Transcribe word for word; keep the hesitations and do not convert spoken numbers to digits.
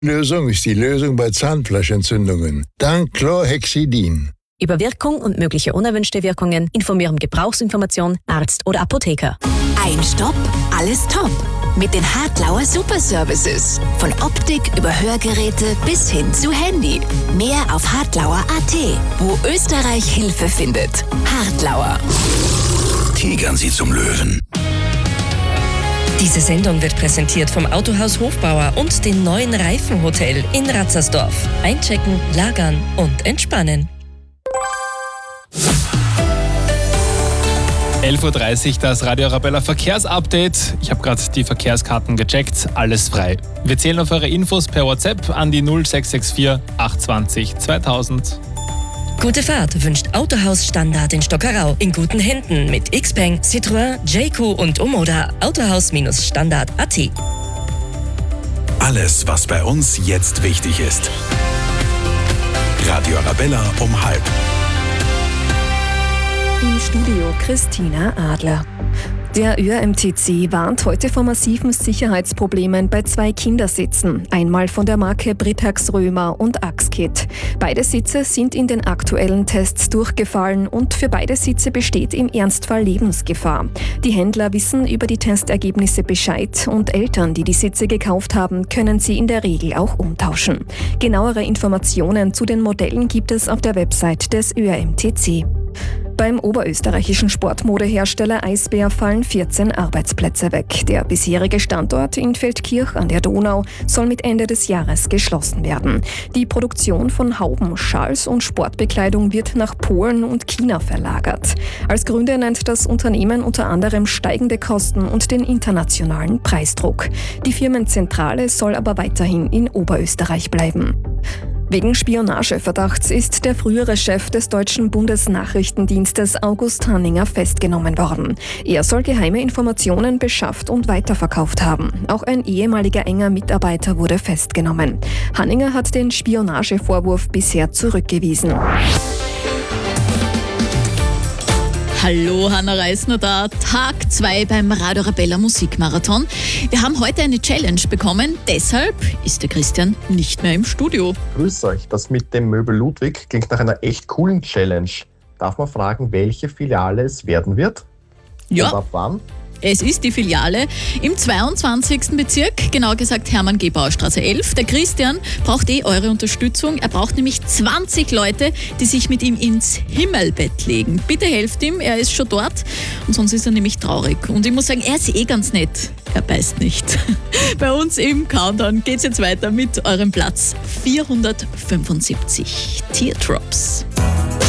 Lösung ist die Lösung bei Zahnfleischentzündungen. Dank Chlorhexidin. Über Wirkung und mögliche unerwünschte Wirkungen informieren Gebrauchsinformation, Arzt oder Apotheker. Ein Stopp, alles top. Mit den Hartlauer Super Services. Von Optik über Hörgeräte bis hin zu Handy. Mehr auf hartlauer punkt at, wo Österreich Hilfe findet. Hartlauer. Tigern Sie zum Löwen. Diese Sendung wird präsentiert vom Autohaus Hofbauer und dem neuen Reifenhotel in Ratzersdorf. Einchecken, lagern und entspannen. elf Uhr dreißig, das Radio Arabella Verkehrsupdate. Ich habe gerade die Verkehrskarten gecheckt, alles frei. Wir zählen auf eure Infos per WhatsApp an die null sechs sechs vier acht zwei null zweitausend. Gute Fahrt wünscht Autohaus Standard in Stockerau. In guten Händen mit Xpeng, Citroën, J Q und Omoda. Autohaus-Standard punkt at. Alles, was bei uns jetzt wichtig ist. Radio Arabella um halb. Im Studio Christina Adler. Der Ö R M T C warnt heute vor massiven Sicherheitsproblemen bei zwei Kindersitzen. Einmal von der Marke Britax Römer und Axkit. Beide Sitze sind in den aktuellen Tests durchgefallen und für beide Sitze besteht im Ernstfall Lebensgefahr. Die Händler wissen über die Testergebnisse Bescheid und Eltern, die die Sitze gekauft haben, können sie in der Regel auch umtauschen. Genauere Informationen zu den Modellen gibt es auf der Website des Ö R M T C. Beim oberösterreichischen Sportmodehersteller Eisbär fallen vierzehn Arbeitsplätze weg. Der bisherige Standort in Feldkirch an der Donau soll mit Ende des Jahres geschlossen werden. Die Produktion von Hauben, Schals und Sportbekleidung wird nach Polen und China verlagert. Als Gründe nennt das Unternehmen unter anderem steigende Kosten und den internationalen Preisdruck. Die Firmenzentrale soll aber weiterhin in Oberösterreich bleiben. Wegen Spionageverdachts ist der frühere Chef des deutschen Bundesnachrichtendienstes August Hanninger festgenommen worden. Er soll geheime Informationen beschafft und weiterverkauft haben. Auch ein ehemaliger enger Mitarbeiter wurde festgenommen. Hanninger hat den Spionagevorwurf bisher zurückgewiesen. Hallo, Hanna Reisner da. Tag zwei beim Radio Arabella Musikmarathon. Wir haben heute eine Challenge bekommen, deshalb ist der Christian nicht mehr im Studio. Grüß euch, das mit dem Möbel Ludwig klingt nach einer echt coolen Challenge. Darf man fragen, welche Filiale es werden wird? Ja. Und ab wann? Es ist die Filiale im zweiundzwanzigsten Bezirk, genau gesagt Hermann-Gebauer-Straße elf. Der Christian braucht eh eure Unterstützung. Er braucht nämlich zwanzig Leute, die sich mit ihm ins Himmelbett legen. Bitte helft ihm, er ist schon dort und sonst ist er nämlich traurig. Und ich muss sagen, er ist eh ganz nett. Er beißt nicht. Bei uns im Countdown geht's jetzt weiter mit eurem Platz vierhundertfünfundsiebzig. Teardrops.